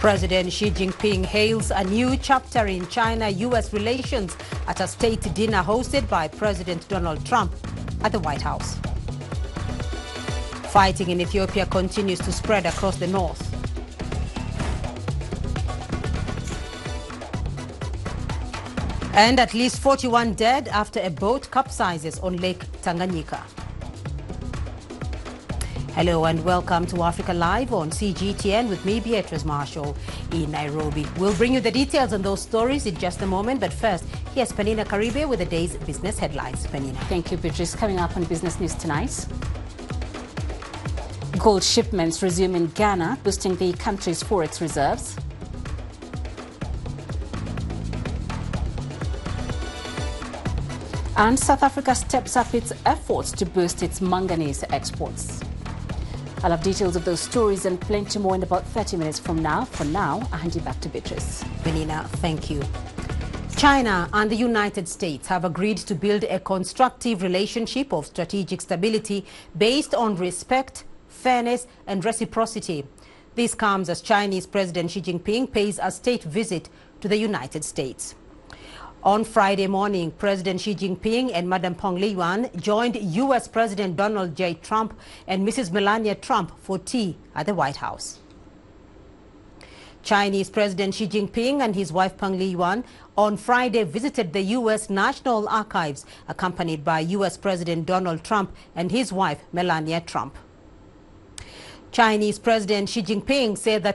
President Xi Jinping hails a new chapter in China-U.S. relations at a state dinner hosted by President Donald Trump at the White House. Fighting in Ethiopia continues to spread across the north. And at least 41 dead after a boat capsizes on Lake Tanganyika. Hello and welcome to Africa Live on CGTN with me, Beatrice Marshall, in Nairobi. We'll bring you the details on those stories in just a moment, but first, here's Penina Karibe with the day's business headlines. Penina. Thank you, Beatrice. Coming up on Business News tonight, gold shipments resume in Ghana, boosting the country's forex reserves. And South Africa steps up its efforts to boost its manganese exports. I'll have details of those stories and plenty more in about 30 minutes from now. For now, I hand you back to Beatrice. Penina, thank you. China and the United States have agreed to build a constructive relationship of strategic stability based on respect, fairness and reciprocity. This comes as Chinese President Xi Jinping pays a state visit to the United States. On Friday morning, President Xi Jinping and Madam Peng Liyuan joined U.S. President Donald J. Trump and Mrs. Melania Trump for tea at the White House. Chinese President Xi Jinping and his wife Peng Liyuan on Friday visited the U.S. National Archives, accompanied by U.S. President Donald Trump and his wife Melania Trump. Chinese President Xi Jinping said that